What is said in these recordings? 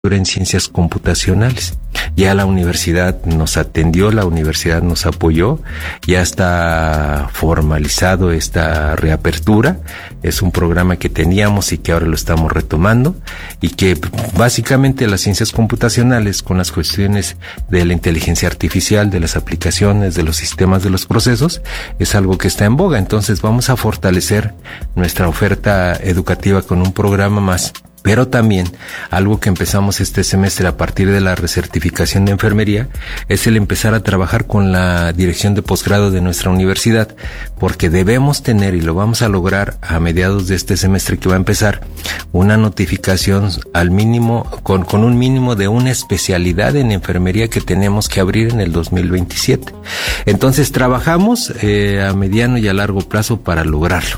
en ciencias computacionales. Ya la universidad nos atendió, la universidad nos apoyó, ya está formalizado esta reapertura. Es un programa que teníamos y que ahora lo estamos retomando, y que básicamente las ciencias computacionales, con las cuestiones de la inteligencia artificial, de las aplicaciones, de los sistemas, de los procesos, es algo que está en boga. Entonces vamos a fortalecer nuestra oferta educativa con un programa más. Pero también algo que empezamos este semestre a partir de la recertificación de enfermería es el empezar a trabajar con la dirección de posgrado de nuestra universidad, porque debemos tener, y lo vamos a lograr a mediados de este semestre que va a empezar, una notificación al mínimo, con un mínimo de una especialidad en enfermería que tenemos que abrir en el 2027. Entonces trabajamos a mediano y a largo plazo para lograrlo.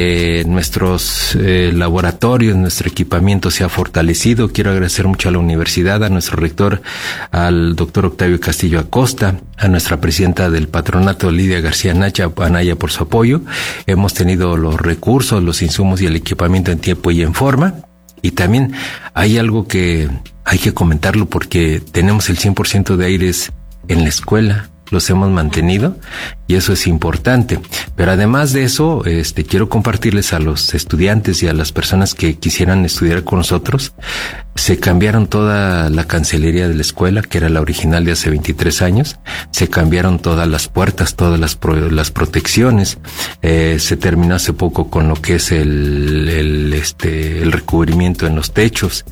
Nuestros laboratorios, nuestro equipamiento se ha fortalecido. Quiero agradecer mucho a la universidad, a nuestro rector, al doctor Octavio Castillo Acosta, a nuestra presidenta del patronato, Lidia García Anaya, por su apoyo. Hemos tenido los recursos, los insumos y el equipamiento en tiempo y en forma. Y también hay algo que hay que comentarlo, porque tenemos el 100% de aires en la escuela. Los hemos mantenido y eso es importante. Pero además de eso, quiero compartirles a los estudiantes y a las personas que quisieran estudiar con nosotros. Se cambiaron toda la cancelería de la escuela, que era la original de hace 23 años. Se cambiaron todas las puertas, todas las protecciones. Se terminó hace poco con lo que es el recubrimiento en los techos.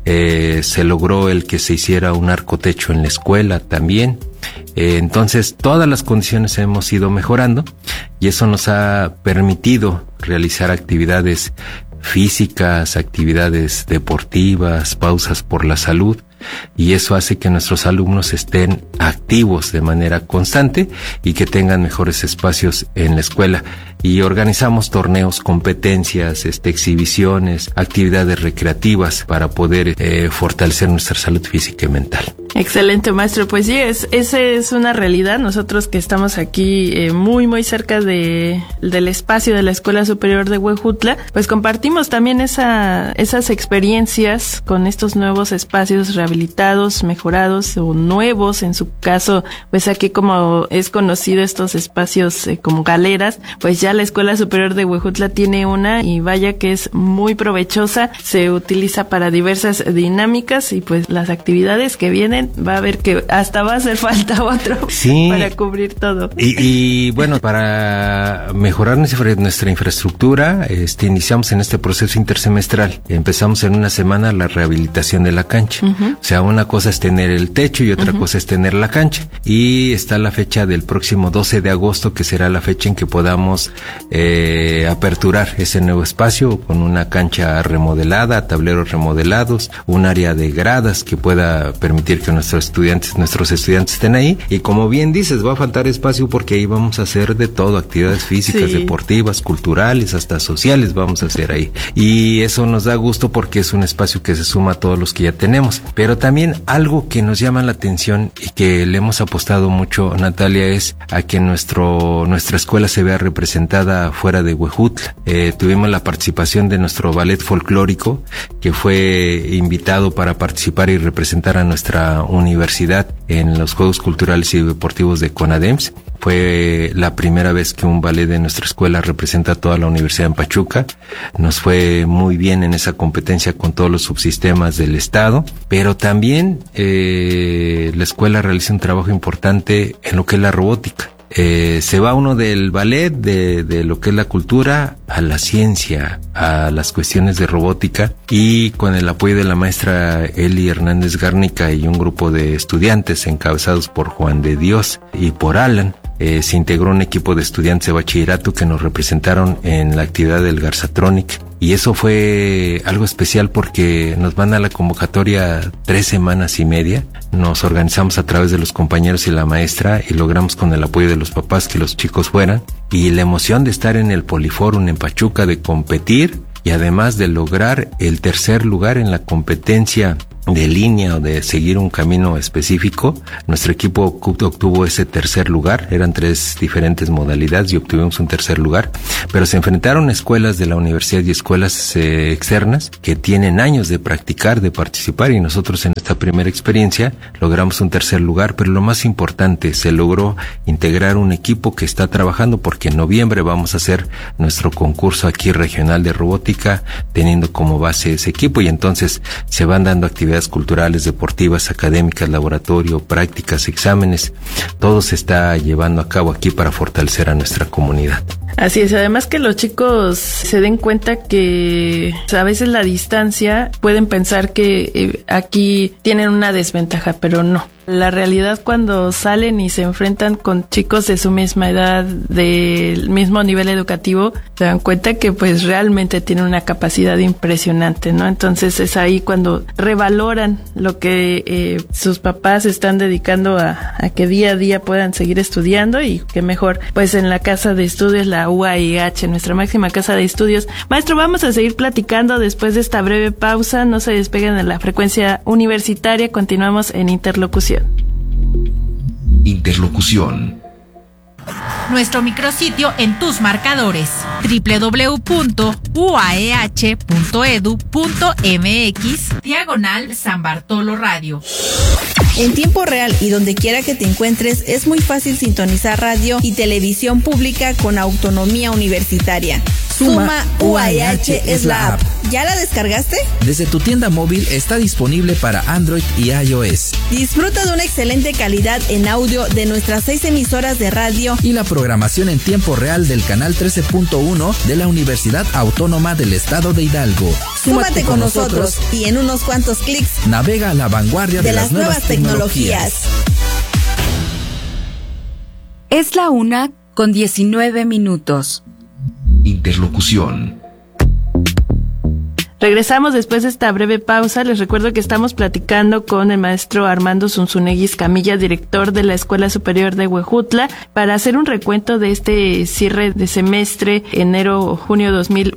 Se logró el que se hiciera un arcotecho en la escuela también. Entonces todas las condiciones hemos ido mejorando, y eso nos ha permitido realizar actividades físicas, actividades deportivas, pausas por la salud, y eso hace que nuestros alumnos estén activos de manera constante y que tengan mejores espacios en la escuela. Y organizamos torneos, competencias, exhibiciones, actividades recreativas para poder fortalecer nuestra salud física y mental. Excelente, maestro. Pues sí, esa es una realidad. Nosotros que estamos aquí muy cerca del espacio de la Escuela Superior de Huejutla, pues compartimos también esas experiencias con estos nuevos espacios rehabilitados, mejorados o nuevos. En su caso, pues aquí, como es conocido estos espacios como galeras, pues ya la Escuela Superior de Huejutla tiene una, y vaya que es muy provechosa. Se utiliza para diversas dinámicas, y pues las actividades que vienen, va a ver que hasta va a hacer falta otro, sí, para cubrir todo. Y bueno, para mejorar nuestra infraestructura, iniciamos en este proceso intersemestral. Empezamos en una semana la rehabilitación de la cancha. Uh-huh. O sea, una cosa es tener el techo y otra cosa es tener la cancha. Y está la fecha del próximo 12 de agosto, que será la fecha en que podamos aperturar ese nuevo espacio con una cancha remodelada, tableros remodelados, un área de gradas que pueda permitir que nuestros estudiantes estén ahí. Y como bien dices, va a faltar espacio porque ahí vamos a hacer de todo, actividades físicas, sí, deportivas, culturales, hasta sociales vamos a hacer ahí. Y eso nos da gusto porque es un espacio que se suma a todos los que ya tenemos. Pero también algo que nos llama la atención y que le hemos apostado mucho, Natalia, es a que nuestra escuela se vea representada fuera de Huejutla. Tuvimos la participación de nuestro ballet folclórico, que fue invitado para participar y representar a nuestra universidad en los Juegos Culturales y Deportivos de CONADEMS. Fue la primera vez que un ballet de nuestra escuela representa a toda la universidad en Pachuca. Nos fue muy bien en esa competencia con todos los subsistemas del estado, pero también la escuela realiza un trabajo importante en lo que es la robótica. Se va uno del ballet, de lo que es la cultura, a la ciencia, a las cuestiones de robótica, y con el apoyo de la maestra Eli Hernández Garnica y un grupo de estudiantes encabezados por Juan de Dios y por Alan, se integró un equipo de estudiantes de bachillerato que nos representaron en la actividad del Garzatronic. Y eso fue algo especial porque nos van a la convocatoria 3 semanas y media. Nos organizamos a través de los compañeros y la maestra y logramos, con el apoyo de los papás, que los chicos fueran. Y la emoción de estar en el Poliforum en Pachuca, de competir y además de lograr el 3er lugar en la competencia de línea o de seguir un camino específico. Nuestro equipo obtuvo ese tercer lugar, eran 3 diferentes modalidades y obtuvimos un tercer lugar, pero se enfrentaron escuelas de la universidad y escuelas externas que tienen años de practicar, de participar, y nosotros en esta primera experiencia logramos un tercer lugar, pero lo más importante, se logró integrar un equipo que está trabajando, porque en noviembre vamos a hacer nuestro concurso aquí regional de robótica, teniendo como base ese equipo, y entonces se van dando actividades culturales, deportivas, académicas, laboratorio, prácticas, exámenes. Todo se está llevando a cabo aquí para fortalecer a nuestra comunidad. Así es, además que los chicos se den cuenta que a veces la distancia pueden pensar que aquí tienen una desventaja, pero no. La realidad, cuando salen y se enfrentan con chicos de su misma edad, del mismo nivel educativo, se dan cuenta que pues realmente tienen una capacidad impresionante, ¿no? Entonces es ahí cuando revaloran lo que sus papás están dedicando a que día a día puedan seguir estudiando, y que mejor pues en la casa de estudios, la UAIH, nuestra máxima casa de estudios. Maestro, vamos a seguir platicando después de esta breve pausa. No se despeguen de la frecuencia universitaria, continuamos en Interlocución. Interlocución. Nuestro micrositio en tus marcadores: www.uaeh.edu.mx/San Bartolo Radio. En tiempo real y donde quiera que te encuentres, es muy fácil sintonizar radio y televisión pública con autonomía universitaria. Suma UAH es la app. ¿Ya la descargaste? Desde tu tienda móvil está disponible para Android y iOS. Disfruta de una excelente calidad en audio de nuestras 6 emisoras de radio y la programación en tiempo real del canal 13.1 de la Universidad Autónoma del Estado de Hidalgo. Súmate con nosotros y en unos cuantos clics navega a la vanguardia de las nuevas tecnologías. Es la 1:19. Interlocución. Regresamos después de esta breve pausa. Les recuerdo que estamos platicando con el maestro Armando Zunzunegui Camilla, director de la Escuela Superior de Huejutla, para hacer un recuento de este cierre de semestre enero-junio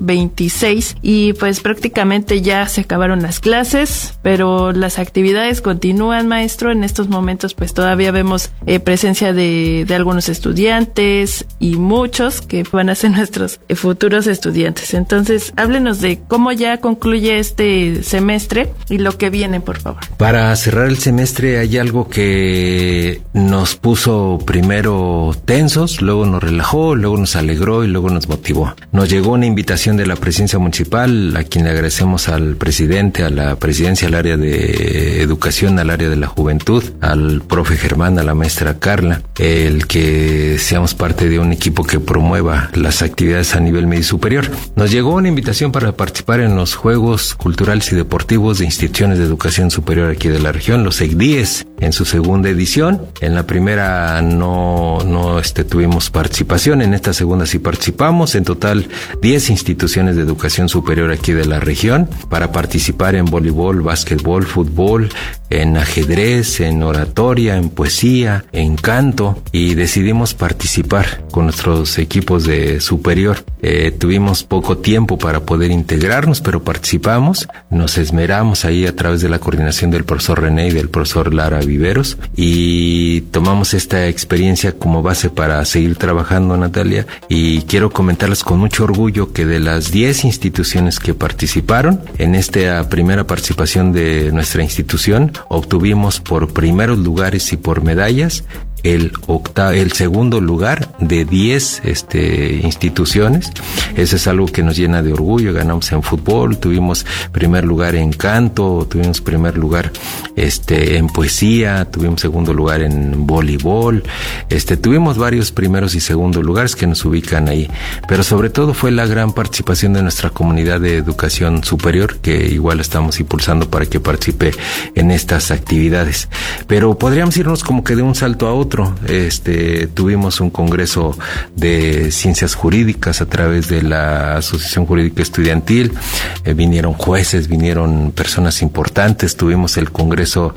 2026. Y pues prácticamente ya se acabaron las clases, pero las actividades continúan, maestro. En estos momentos pues todavía vemos presencia de algunos estudiantes y muchos que van a ser nuestros futuros estudiantes. Entonces, háblenos de cómo ya concluye este semestre y lo que viene, por favor. Para cerrar el semestre hay algo que nos puso primero tensos, luego nos relajó, luego nos alegró y luego nos motivó. Nos llegó una invitación de la presidencia municipal, a quien le agradecemos al presidente, a la presidencia, al área de educación, al área de la juventud, al profe Germán, a la maestra Carla, el que seamos parte de un equipo que promueva las actividades a nivel medio superior. Nos llegó una invitación para participar en los Juegos Culturales y Deportivos de Instituciones de Educación Superior aquí de la región, los ECDIES, en su segunda edición. En la primera no tuvimos participación, en esta segunda sí participamos. En total 10 instituciones de educación superior aquí de la región para participar en voleibol, básquetbol, fútbol, en ajedrez, en oratoria, en poesía, en canto, y decidimos participar con nuestros equipos de superior. Tuvimos poco tiempo para poder integrarnos, pero participamos, nos esmeramos ahí a través de la coordinación del profesor René y del profesor Lara Viveros, y tomamos esta experiencia como base para seguir trabajando, Natalia, y quiero comentarles con mucho orgullo que de las 10 instituciones que participaron en esta primera participación de nuestra institución, obtuvimos por primeros lugares y por medallas el segundo lugar de 10 instituciones. Eso es algo que nos llena de orgullo. Ganamos en fútbol, tuvimos primer lugar en canto, tuvimos primer lugar en poesía, tuvimos segundo lugar en voleibol, tuvimos varios primeros y segundos lugares que nos ubican ahí, pero sobre todo fue la gran participación de nuestra comunidad de educación superior, que igual estamos impulsando para que participe en estas actividades. Pero podríamos irnos como que de un salto a otro. otro. Tuvimos un congreso de ciencias jurídicas a través de la Asociación Jurídica Estudiantil. Vinieron jueces, vinieron personas importantes. Tuvimos el congreso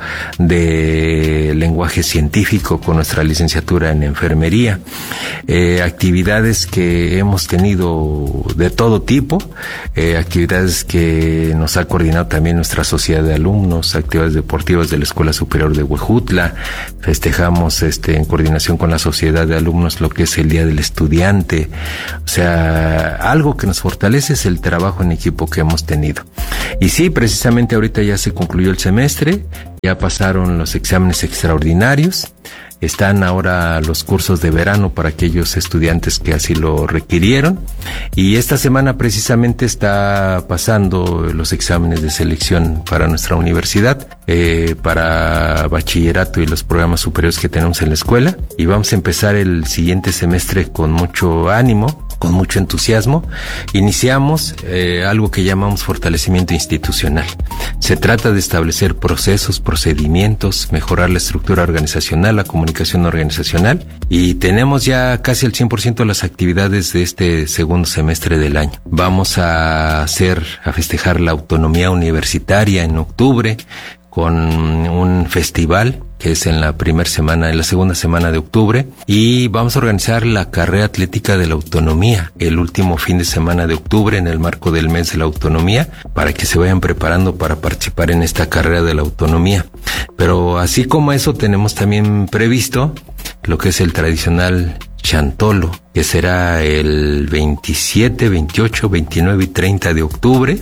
de lenguaje científico con nuestra licenciatura en enfermería. Actividades que hemos tenido de todo tipo, actividades que nos ha coordinado también nuestra sociedad de alumnos, actividades deportivas de la Escuela Superior de Huejutla. Festejamos en coordinación con la sociedad de alumnos lo que es el Día del Estudiante. O sea, algo que nos fortalece es el trabajo en equipo que hemos tenido. Y sí, precisamente ahorita ya se concluyó el semestre, ya pasaron los exámenes extraordinarios. Están ahora los cursos de verano para aquellos estudiantes que así lo requirieron. Y esta semana precisamente está pasando los exámenes de selección para nuestra universidad, para bachillerato y los programas superiores que tenemos en la escuela. Y vamos a empezar el siguiente semestre con mucho ánimo, con mucho entusiasmo. Iniciamos algo que llamamos fortalecimiento institucional. Se trata de establecer procesos, procedimientos, mejorar la estructura organizacional, la comunicación organizacional, y tenemos ya casi el 100% de las actividades de este segundo semestre del año. Vamos a festejar la autonomía universitaria en octubre con un festival que es en la segunda semana de octubre, y vamos a organizar la carrera atlética de la autonomía el último fin de semana de octubre en el marco del mes de la autonomía, para que se vayan preparando para participar en esta carrera de la autonomía. Pero así como eso, tenemos también previsto lo que es el tradicional Chantolo, que será el 27, 28, 29 y 30 de octubre,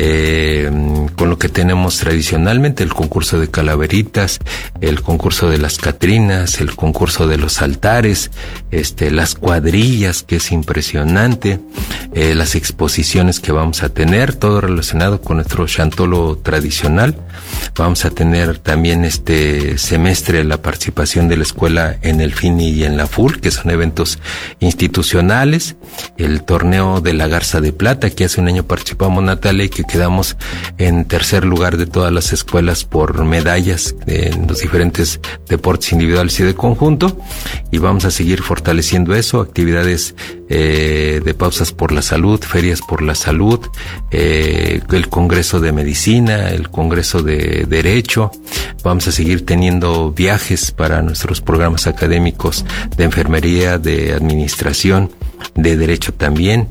con lo que tenemos tradicionalmente el concurso de calaveritas, el concurso de las catrinas, el concurso de los altares, las cuadrillas, que es impresionante, las exposiciones que vamos a tener, todo relacionado con nuestro Chantolo tradicional. Vamos a tener también este semestre la participación de la escuela en el FINI y en la FUL, que son eventos institucionales, el torneo de la Garza de Plata, que hace un año participamos, Natalia, y que quedamos en tercer lugar de todas las escuelas por medallas en los diferentes deportes individuales y de conjunto, y vamos a seguir fortaleciendo eso, actividades de pausas por la salud, ferias por la salud, el congreso de medicina, el congreso de derecho. Vamos a seguir teniendo viajes para nuestros programas académicos de enfermería, de administración, de derecho también,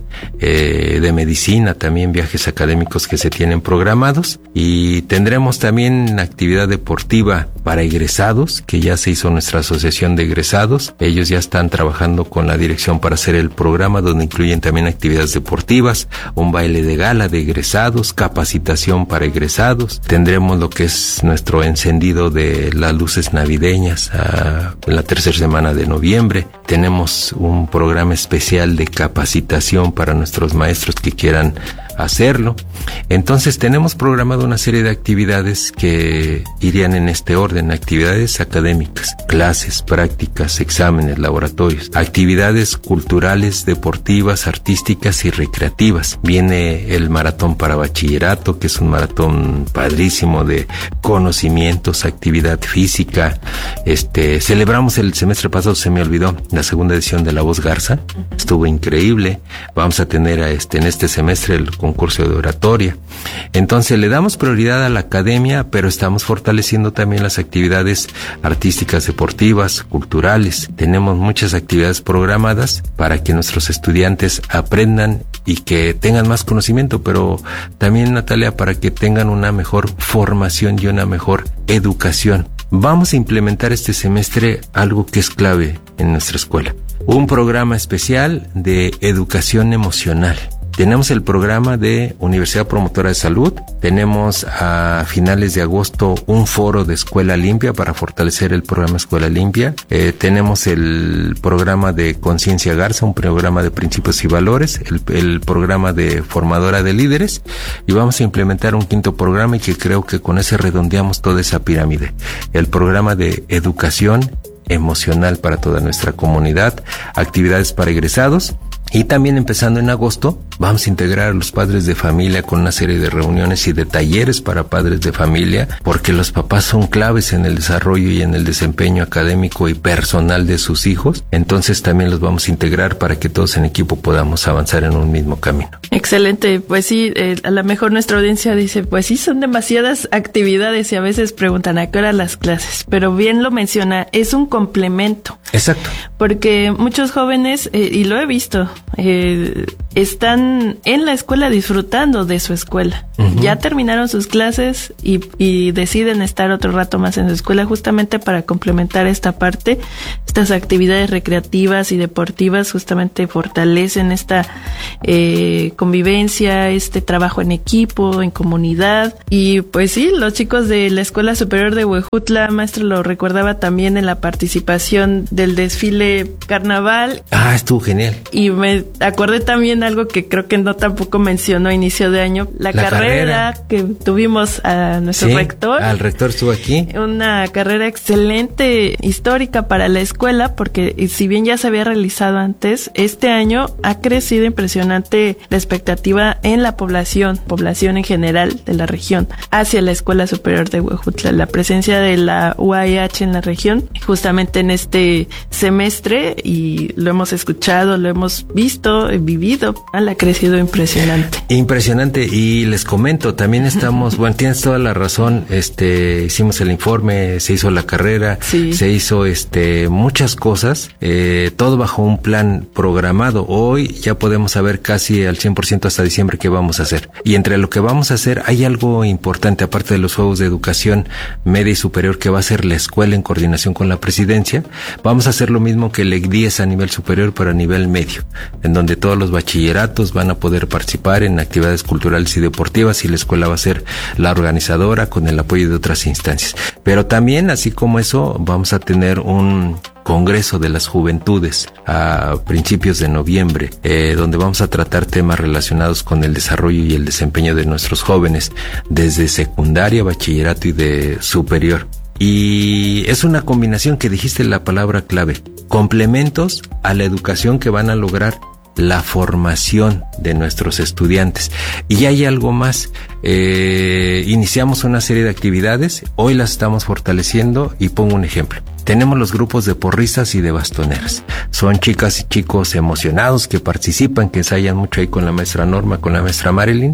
de medicina también, viajes académicos que se tienen programados, y tendremos también actividad deportiva para egresados, que ya se hizo nuestra asociación de egresados. Ellos ya están trabajando con la dirección para hacer el programa, donde incluyen también actividades deportivas, un baile de gala de egresados, capacitación para egresados. Tendremos lo que es nuestro encendido de las luces navideñas en la tercera semana de noviembre. Tenemos un programa especial de capacitación para nuestros maestros que quieran hacerlo. Entonces tenemos programado una serie de actividades que irían en este orden: actividades académicas, clases, prácticas, exámenes, laboratorios, actividades culturales, deportivas, artísticas y recreativas. Viene el maratón para bachillerato, que es un maratón padrísimo de conocimientos, actividad física. Celebramos el semestre pasado, se me olvidó, la segunda edición de La Voz Garza. Estuvo increíble. Vamos a tener en este semestre el concurso de oratoria. Entonces le damos prioridad a la academia, pero estamos fortaleciendo también las actividades artísticas, deportivas, culturales. Tenemos muchas actividades programadas para que nuestros estudiantes aprendan y que tengan más conocimiento, pero también, Natalia, para que tengan una mejor formación y una mejor educación. Vamos a implementar este semestre algo que es clave en nuestra escuela: un programa especial de educación emocional. Tenemos el programa de Universidad Promotora de Salud. Tenemos a finales de agosto un foro de Escuela Limpia para fortalecer el programa Escuela Limpia. Tenemos el programa de Conciencia Garza, un programa de principios y valores, el programa de Formadora de Líderes, y vamos a implementar un quinto programa, y que creo que con ese redondeamos toda esa pirámide: el programa de Educación Emocional para toda nuestra comunidad, actividades para egresados. Y también, empezando en agosto, Vamos a integrar a los padres de familia con una serie de reuniones y de talleres para padres de familia, porque los papás son claves en el desarrollo y en el desempeño académico y personal de sus hijos. Entonces también los vamos a integrar para que todos en equipo podamos avanzar en un mismo camino. Excelente, pues sí, a lo mejor nuestra audiencia dice, pues sí, son demasiadas actividades y a veces preguntan a qué hora las clases, pero bien lo menciona, es un complemento. Exacto. Porque muchos jóvenes, y lo he visto, están en la escuela disfrutando de su escuela. Uh-huh. Ya terminaron sus clases y deciden estar otro rato más en su escuela justamente para complementar esta parte. Estas actividades recreativas y deportivas justamente fortalecen esta convivencia, este trabajo en equipo, en comunidad. Y pues sí, los chicos de la Escuela Superior de Huejutla, maestro, lo recordaba también en la participación del desfile carnaval. Ah, estuvo genial. Y me acordé también algo que creo que no tampoco mencionó a inicio de año, la carrera que tuvimos a nuestro rector. El rector estuvo aquí. Una carrera excelente, histórica para la escuela, porque si bien ya se había realizado antes, este año ha crecido impresionante la expectativa en la población en general de la región, hacia la Escuela Superior de Huejutla. La presencia de la UAH en la región, justamente en este semestre, y lo hemos escuchado, lo hemos visto, vivido, ha crecido impresionante. Impresionante, y les comento, también estamos, bueno, tienes toda la razón, hicimos el informe, se hizo la carrera, sí. Se hizo muchas cosas, todo bajo un plan programado. Hoy ya podemos saber casi al 100% hasta diciembre qué vamos a hacer. Y entre lo que vamos a hacer hay algo importante, aparte de los juegos de educación media y superior que va a hacer la escuela en coordinación con la presidencia. Vamos a hacer lo mismo que el EC10 a nivel superior, pero a nivel medio, en donde todos los bachilleratos van a poder participar en actividades culturales y deportivas, y la escuela va a ser la organizadora con el apoyo de otras instancias. Pero también, así como eso, vamos a tener un Congreso de las Juventudes a principios de noviembre, donde vamos a tratar temas relacionados con el desarrollo y el desempeño de nuestros jóvenes desde secundaria, bachillerato y de superior. Y es una combinación que dijiste la palabra clave, complementos a la educación que van a lograr la formación de nuestros estudiantes. Y hay algo más, iniciamos una serie de actividades, hoy las estamos fortaleciendo, y pongo un ejemplo. Tenemos los grupos de porristas y de bastoneras. Son chicas y chicos emocionados que participan, que ensayan mucho ahí con la maestra Norma, con la maestra Marilyn,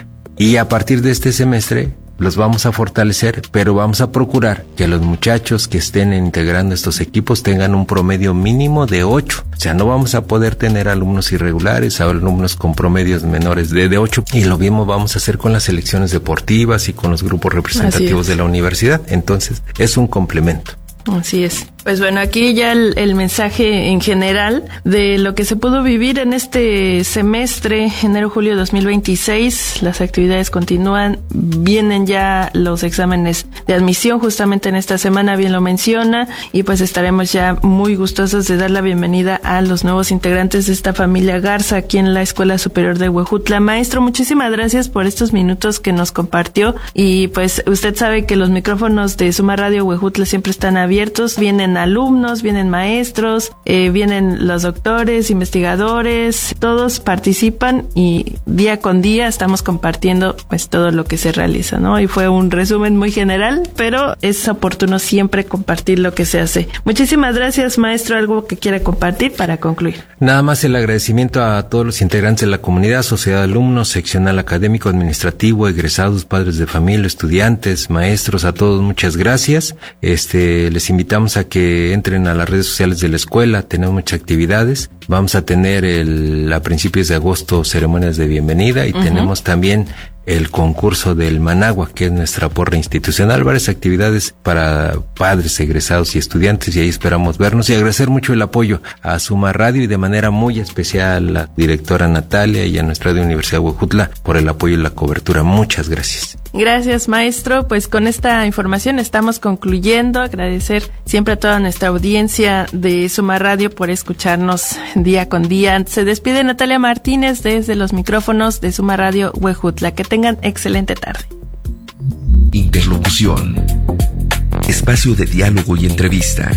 y a partir de este semestre los vamos a fortalecer, pero vamos a procurar que los muchachos que estén integrando estos equipos tengan un promedio mínimo de 8. O sea, no vamos a poder tener alumnos irregulares, alumnos con promedios menores de 8. Y lo mismo vamos a hacer con las selecciones deportivas y con los grupos representativos de la universidad. Entonces, es un complemento. Así es. Pues bueno, aquí ya el mensaje en general de lo que se pudo vivir en este semestre, enero-julio 2026. Las actividades continúan, vienen ya los exámenes de admisión justamente en esta semana, bien lo menciona, y pues estaremos ya muy gustosos de dar la bienvenida a los nuevos integrantes de esta familia Garza aquí en la Escuela Superior de Huejutla. Maestro, muchísimas gracias por estos minutos que nos compartió, y pues usted sabe que los micrófonos de Suma Radio Huejutla siempre están abiertos, vienen alumnos, vienen maestros, vienen los doctores, investigadores, todos participan, y día con día estamos compartiendo pues todo lo que se realiza, ¿no? Y fue un resumen muy general, pero es oportuno siempre compartir lo que se hace. Muchísimas gracias, maestro. ¿Algo que quiera compartir para concluir? Nada más el agradecimiento a todos los integrantes de la comunidad, sociedad de alumnos, seccional académico, administrativo, egresados, padres de familia, estudiantes, maestros, a todos muchas gracias. Les invitamos a que entren a las redes sociales de la escuela, tenemos muchas actividades. Vamos a tener a principios de agosto ceremonias de bienvenida, y tenemos también el concurso del Managua, que es nuestra porra institucional, varias actividades para padres, egresados y estudiantes, y ahí esperamos vernos, y agradecer mucho el apoyo a Suma Radio, y de manera muy especial a la directora Natalia y a nuestra de Universidad de Huejutla por el apoyo y la cobertura. Muchas gracias. Gracias, maestro. Pues con esta información estamos concluyendo. Agradecer siempre a toda nuestra audiencia de Suma Radio por escucharnos día con día. Se despide Natalia Martínez desde los micrófonos de Suma Radio Huejutla. Que tengan excelente tarde. Interlocución. Espacio de diálogo y entrevista.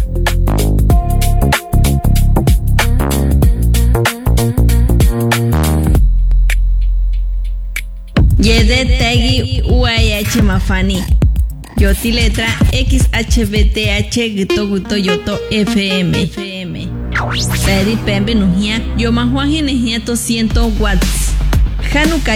UAH Mafani. Yoti letra XHBTH Gito Yoto FM. Peri Pembe Nujia, Yoma Juan Ginejia 200 watts. Hanukkah